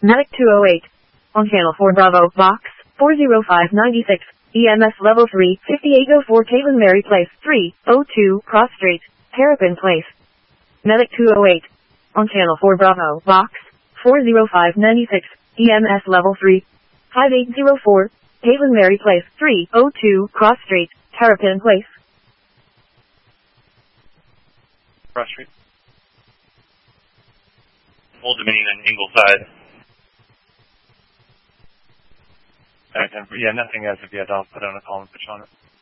Medic 208. On channel 4 Bravo, box 40596. EMS level 3, 5804 Caitlin Mary Place, 302 Cross Street, Terrapin Place. Medic 208. On channel 4 Bravo, box 40596. EMS level 3, 5804 Caitlin Mary Place, 302 Cross Street, Terrapin Place. Cross Street. Old Dominion and Ingleside. Yeah, nothing as of yet. I'll put on a call and push on it.